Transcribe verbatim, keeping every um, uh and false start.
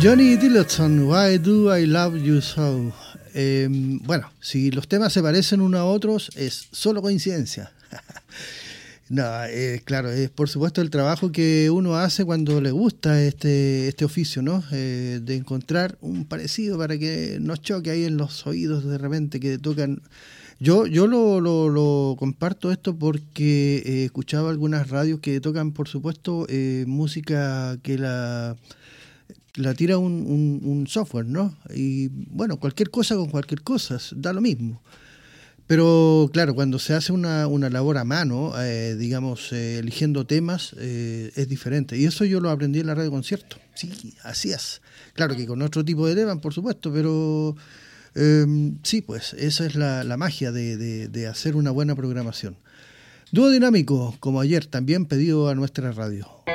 Johnny Tillotson, Why Do I Love You So? Eh, bueno, si los temas se parecen unos a otros, es solo coincidencia. No, eh, claro, es por supuesto el trabajo que uno hace cuando le gusta este, este oficio, ¿no? Eh, de encontrar un parecido para que no choque ahí en los oídos de repente que tocan. Yo, yo lo, lo, lo comparto esto porque he escuchado algunas radios que tocan, por supuesto, eh, música que la... la tira un, un, un software, ¿no? Y bueno, cualquier cosa con cualquier cosa, da lo mismo. Pero claro, cuando se hace una, una labor a mano, eh, digamos, eh, eligiendo temas, eh, es diferente. Y eso yo lo aprendí en la radio concierto. Sí, así es. Claro que con otro tipo de temas, por supuesto, pero eh, sí, pues esa es la, la magia de, de, de hacer una buena programación. Dúo dinámico, como ayer, también pedido a nuestra radio.